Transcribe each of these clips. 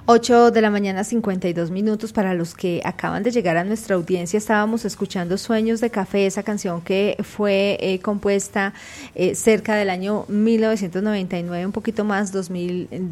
8 de la mañana, 52 minutos. Para los que acaban de llegar a nuestra audiencia, estábamos escuchando Sueños de Café, esa canción que fue compuesta cerca del año 1999, un poquito más, 2000 y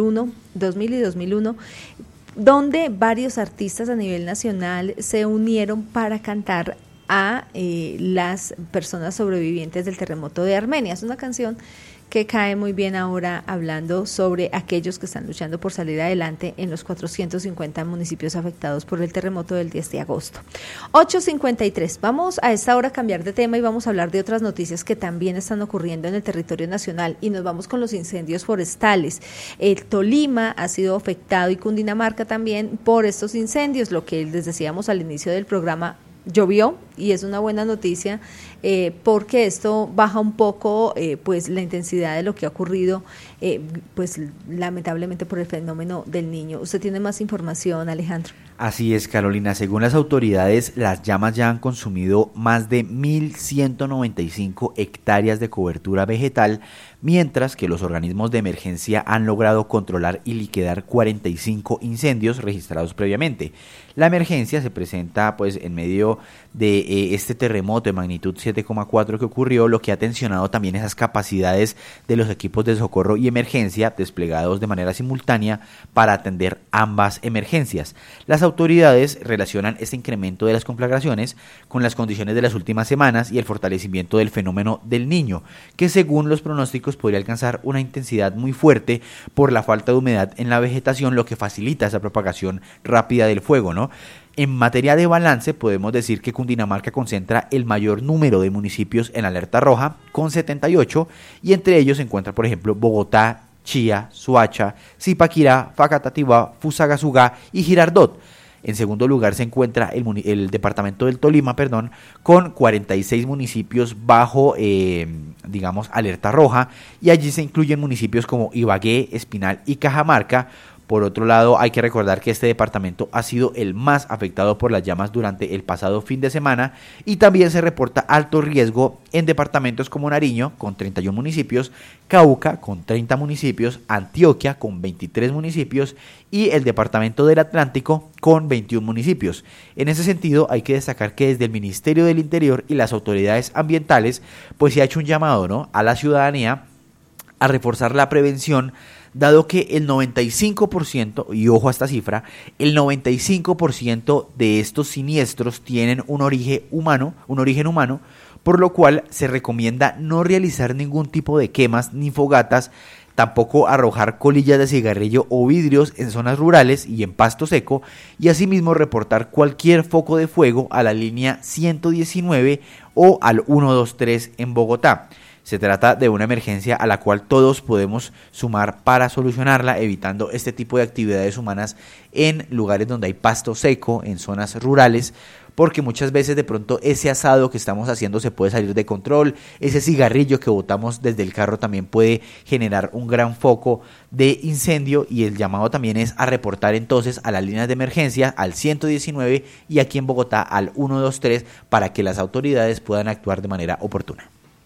2001, donde varios artistas a nivel nacional se unieron para cantar a las personas sobrevivientes del terremoto de Armenia. Es una canción que cae muy bien ahora, hablando sobre aquellos que están luchando por salir adelante en los 450 municipios afectados por el terremoto del 10 de agosto. 8:53. Vamos a esta hora a cambiar de tema y vamos a hablar de otras noticias que también están ocurriendo en el territorio nacional, y nos vamos con los incendios forestales. El Tolima ha sido afectado y Cundinamarca también por estos incendios. Lo que les decíamos al inicio del programa, llovió y es una buena noticia, porque esto baja un poco pues la intensidad de lo que ha ocurrido, pues lamentablemente por el fenómeno del Niño. ¿Usted tiene más información, Alejandro? Así es, Carolina. Según las autoridades, las llamas ya han consumido más de 1.195 hectáreas de cobertura vegetal, mientras que los organismos de emergencia han logrado controlar y liquidar 45 incendios registrados previamente. La emergencia se presenta pues en medio de este terremoto de magnitud 7,4 que ocurrió, lo que ha tensionado también esas capacidades de los equipos de socorro y emergencia desplegados de manera simultánea para atender ambas emergencias. Las autoridades relacionan este incremento de las conflagraciones con las condiciones de las últimas semanas y el fortalecimiento del fenómeno del Niño, que según los pronósticos podría alcanzar una intensidad muy fuerte por la falta de humedad en la vegetación, lo que facilita esa propagación rápida del fuego, ¿no? En materia de balance, podemos decir que Cundinamarca concentra el mayor número de municipios en alerta roja, con 78, y entre ellos se encuentra, por ejemplo, Bogotá, Chía, Soacha, Zipaquirá, Facatativá, Fusagasugá y Girardot. En segundo lugar se encuentra el departamento del Tolima, con 46 municipios bajo, alerta roja, y allí se incluyen municipios como Ibagué, Espinal y Cajamarca. Por otro lado, hay que recordar que este departamento ha sido el más afectado por las llamas durante el pasado fin de semana, y también se reporta alto riesgo en departamentos como Nariño, con 31 municipios, Cauca, con 30 municipios, Antioquia, con 23 municipios, y el departamento del Atlántico, con 21 municipios. En ese sentido, hay que destacar que desde el Ministerio del Interior y las autoridades ambientales, pues se ha hecho un llamado, ¿no?, a la ciudadanía a reforzar la prevención, dado que el 95%, y ojo a esta cifra, el 95% de estos siniestros tienen un origen humano, por lo cual se recomienda no realizar ningún tipo de quemas ni fogatas, tampoco arrojar colillas de cigarrillo o vidrios en zonas rurales y en pasto seco, y asimismo reportar cualquier foco de fuego a la línea 119 o al 123 en Bogotá. Se trata de una emergencia a la cual todos podemos sumar para solucionarla, evitando este tipo de actividades humanas en lugares donde hay pasto seco, en zonas rurales, porque muchas veces de pronto ese asado que estamos haciendo se puede salir de control, ese cigarrillo que botamos desde el carro también puede generar un gran foco de incendio, y el llamado también es a reportar entonces a las líneas de emergencia, al 119 y aquí en Bogotá al 123, para que las autoridades puedan actuar de manera oportuna.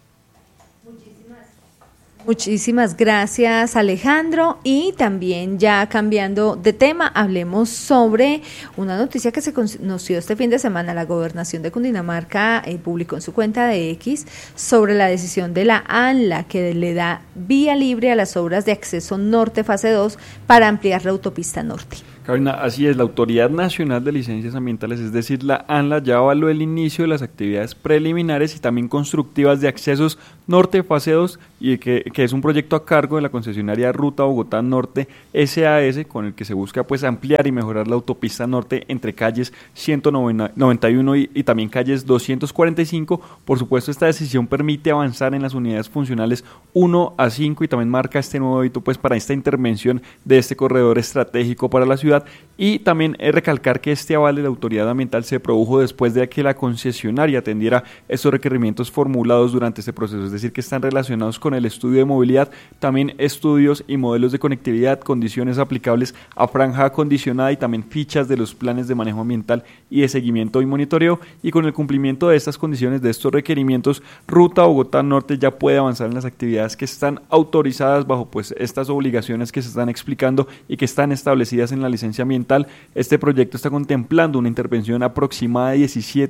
Muchísimas gracias, Alejandro. Y también, ya cambiando de tema, hablemos sobre una noticia que se conoció este fin de semana. La Gobernación de Cundinamarca publicó en su cuenta de X sobre la decisión de la ANLA, que le da vía libre a las obras de acceso norte fase 2 para ampliar la autopista norte. Carolina, así es, la Autoridad Nacional de Licencias Ambientales, es decir, la ANLA, ya avaló el inicio de las actividades preliminares y también constructivas de accesos norte fase 2, y que es un proyecto a cargo de la concesionaria Ruta Bogotá Norte SAS, con el que se busca pues ampliar y mejorar la autopista norte entre calles 191 y también calles 245. Por supuesto, esta decisión permite avanzar en las unidades funcionales 1 a 5 y tammen marca este nuevo hito pues para esta intervención de este corredor estratégico para la ciudad, Y también recalcar que este aval de la autoridad ambiental se produjo después de que la concesionaria atendiera estos requerimientos formulados durante este proceso, es decir, que están relacionados con el estudio de movilidad, también estudios y modelos de conectividad, condiciones aplicables a franja acondicionada y también fichas de los planes de manejo ambiental y de seguimiento y monitoreo, y con el cumplimiento de estas condiciones, de estos requerimientos, Ruta Bogotá Norte ya puede avanzar en las actividades que están autorizadas bajo pues estas obligaciones que se están explicando y que están establecidas en la licencia ambiental. Este proyecto está contemplando una intervención aproximada de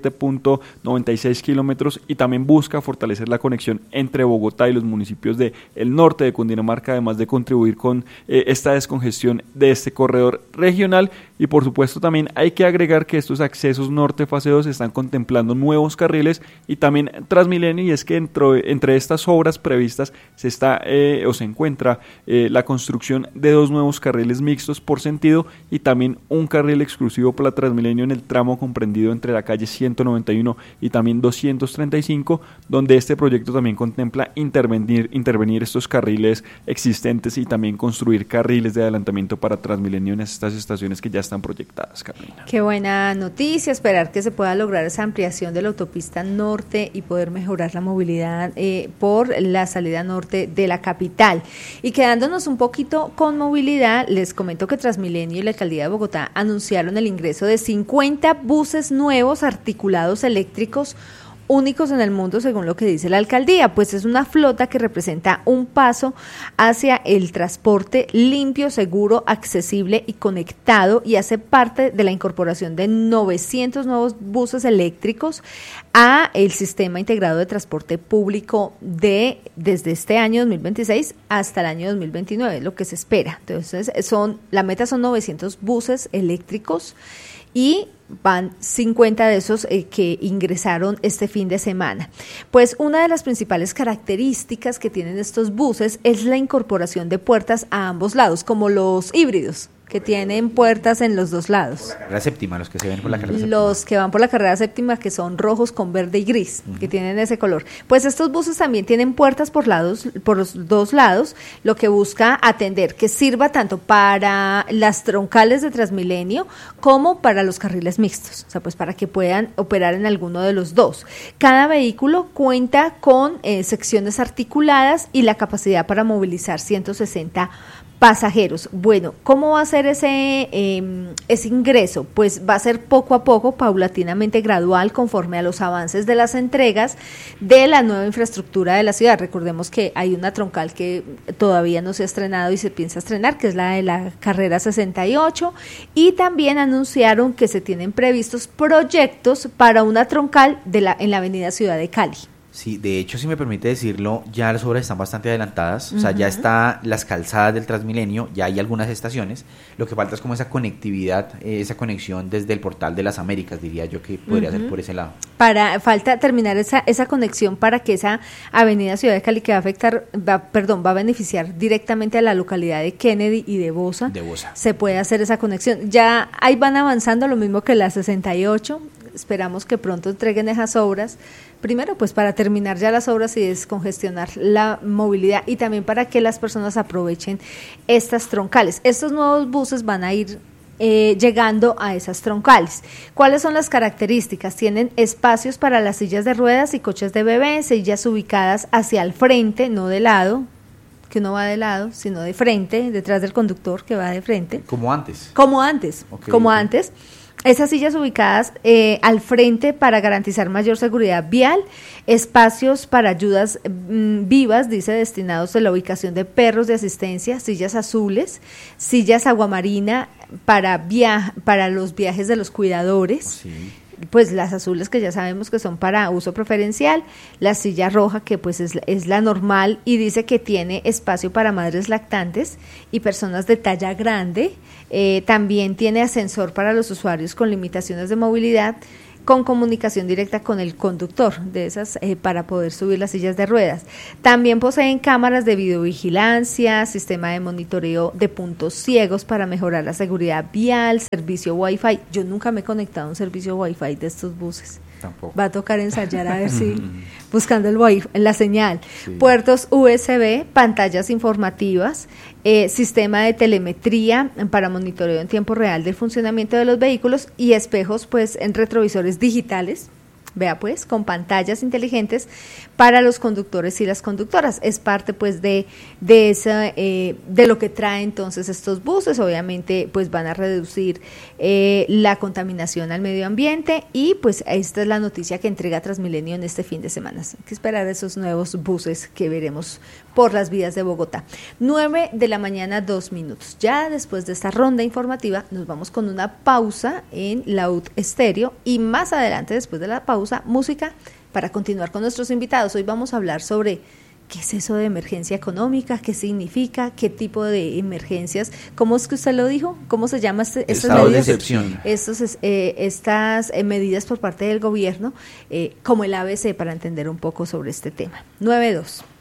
17.96 kilómetros y también busca fortalecer la conexión entre Bogotá y los municipios del norte de Cundinamarca, además de contribuir con esta descongestión de este corredor regional. Y por supuesto también hay que agregar que estos accesos norte fase 2 están contemplando nuevos carriles y también Transmilenio, y es que entre estas obras previstas se encuentra la construcción de 2 nuevos carriles mixtos por sentido y también un carril exclusivo para Transmilenio en el tramo comprendido entre la calle 191 y también 235, donde este proyecto también contempla intervenir estos carriles existentes y también construir carriles de adelantamiento para Transmilenio en estas estaciones que ya están proyectadas, Carolina. Qué buena noticia, esperar que se pueda lograr esa ampliación de la autopista norte y poder mejorar la movilidad por la salida norte de la capital. Y quedándonos un poquito con movilidad, les comento que Transmilenio y la Alcaldía de Bogotá anunciaron el ingreso de 50 buses nuevos articulados eléctricos únicos en el mundo, según lo que dice la alcaldía, pues es una flota que representa un paso hacia el transporte limpio, seguro, accesible y conectado, y hace parte de la incorporación de 900 nuevos buses eléctricos a el sistema integrado de transporte público desde este año 2026 hasta el año 2029, lo que se espera. Entonces la meta son 900 buses eléctricos y van 50 de esos que ingresaron este fin de semana. Pues una de las principales características que tienen estos buses es la incorporación de puertas a ambos lados, como los híbridos, que tienen puertas en los dos lados. Por la carrera séptima, los que se ven por la carrera séptima. Los que van por la carrera séptima, que son rojos con verde y gris, que tienen ese color. Pues estos buses también tienen puertas por los dos lados, lo que busca atender que sirva tanto para las troncales de Transmilenio como para los carriles mixtos, o sea, pues para que puedan operar en alguno de los dos. Cada vehículo cuenta con secciones articuladas y la capacidad para movilizar 160 pasajeros. Bueno, ¿cómo va a ser ese ingreso? Pues va a ser poco a poco, paulatinamente gradual, conforme a los avances de las entregas de la nueva infraestructura de la ciudad. Recordemos que hay una troncal que todavía no se ha estrenado y se piensa estrenar, que es la de la carrera 68, y también anunciaron que se tienen previstos proyectos para una troncal en la avenida Ciudad de Cali. Sí, de hecho, si me permite decirlo, ya las obras están bastante adelantadas, o sea, ya está las calzadas del Transmilenio, ya hay algunas estaciones, lo que falta es como esa conectividad, esa conexión desde el Portal de las Américas, diría yo que podría ser por ese lado. Falta terminar esa conexión para que esa avenida Ciudad de Cali, que va a beneficiar directamente a la localidad de Kennedy y de Bosa, se puede hacer esa conexión. Ya ahí van avanzando, lo mismo que la 68, esperamos que pronto entreguen esas obras, primero pues para terminar ya las obras y descongestionar la movilidad, y también para que las personas aprovechen estas troncales. Estos nuevos buses van a ir llegando a esas troncales. ¿Cuáles son las características? Tienen espacios para las sillas de ruedas y coches de bebé, sillas ubicadas hacia el frente, no de lado, que uno va de lado, sino de frente, detrás del conductor que va de frente. Como antes. Como antes. Esas sillas ubicadas al frente para garantizar mayor seguridad vial, espacios para ayudas vivas, dice, destinados a la ubicación de perros de asistencia, sillas azules, sillas aguamarina para los viajes de los cuidadores. Sí. Pues las azules, que ya sabemos que son para uso preferencial, la silla roja, que pues es la normal, y dice que tiene espacio para madres lactantes y personas de talla grande. También tiene ascensor para los usuarios con limitaciones de movilidad, con comunicación directa con el conductor de esas para poder subir las sillas de ruedas. También poseen cámaras de videovigilancia, sistema de monitoreo de puntos ciegos para mejorar la seguridad vial, servicio Wi-Fi. Yo nunca me he conectado a un servicio Wi-Fi de estos buses. tampoco. Va a tocar ensayar a ver si buscando la señal. Sí. Puertos USB, pantallas informativas, sistema de telemetría para monitoreo en tiempo real del funcionamiento de los vehículos y espejos pues en retrovisores digitales. Vea pues, con pantallas inteligentes para los conductores y las conductoras. Es parte pues de lo que trae entonces estos buses. Obviamente pues van a reducir la contaminación al medio ambiente y pues esta es la noticia que entrega Transmilenio en este fin de semana. Hay que esperar esos nuevos buses que veremos por las vías de Bogotá. 9:02 a.m. Ya después de esta ronda informativa nos vamos con una pausa en Laúd Estéreo y más adelante después de la pausa música para continuar con nuestros invitados. Hoy vamos a hablar sobre qué es eso de emergencia económica, qué significa, qué tipo de emergencias, cómo es que usted lo dijo, cómo se llama estado de excepción. Estas medidas por parte del gobierno, como el ABC para entender un poco sobre este tema. 9:02.